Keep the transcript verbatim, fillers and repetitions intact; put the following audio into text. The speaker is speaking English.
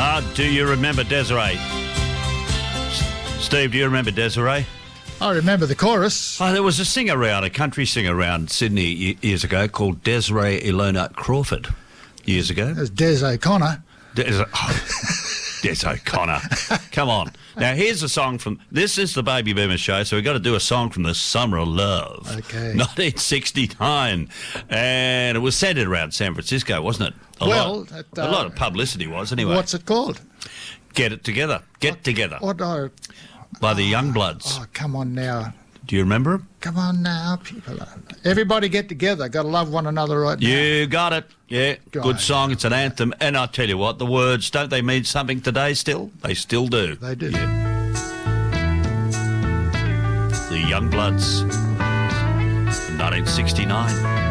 Ah, do you remember Desiree? S- Steve, do you remember Desiree? I remember the chorus. Oh, there was a singer around, a country singer around Sydney y- years ago called Desiree Ilona Crawford. Years ago. There's Des O'Connor. Des, oh, Des O'Connor. Come on. Now, here's a song from... This is the Baby Boomer Show, so we've got to do a song from the Summer of Love. Okay. nineteen sixty-nine. And it was centred around San Francisco, wasn't it? A Well, lot, it, a uh, lot of publicity was, anyway. What's it called? Get It Together. Get Together. What? Oh, By the Youngbloods. oh, come on now. Do you remember them? Come on now, people. Everybody get together. Got to love one another right now. You got it. Yeah, Go good on. song. It's an anthem. And I tell you what, the words, don't they mean something today still? They still do. They do. Yeah. The Youngbloods, nineteen sixty-nine.